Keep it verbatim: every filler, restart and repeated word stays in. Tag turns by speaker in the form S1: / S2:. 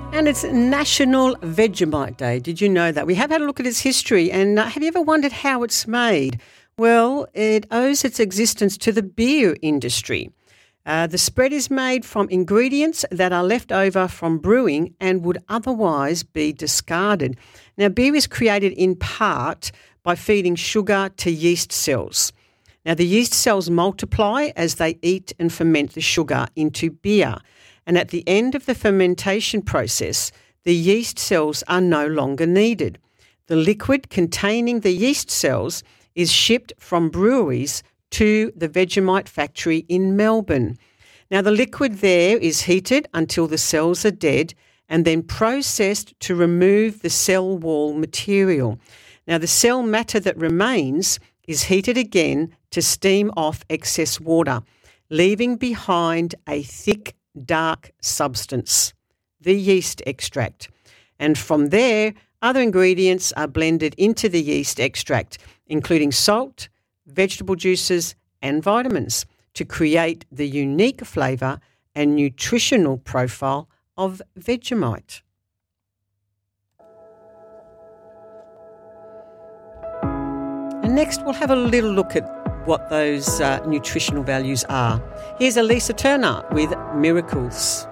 S1: And it's National Vegemite Day. Did you know that? We have had a look at its history, and uh, have you ever wondered how it's made? Well, it owes its existence to the beer industry. Uh, the spread is made from ingredients that are left over from brewing and would otherwise be discarded. Now, beer is created in part by feeding sugar to yeast cells. Now, the yeast cells multiply as they eat and ferment the sugar into beer. And at the end of the fermentation process, the yeast cells are no longer needed. The liquid containing the yeast cells is shipped from breweries to the Vegemite factory in Melbourne. Now, the liquid there is heated until the cells are dead and then processed to remove the cell wall material. Now, the cell matter that remains is heated again to steam off excess water, leaving behind a thick, dark substance, the yeast extract. And from there, other ingredients are blended into the yeast extract, including salt, vegetable juices and vitamins to create the unique flavour and nutritional profile of Vegemite. And next we'll have a little look at what those uh, nutritional values are. Here's Elisa Turner with Miracles.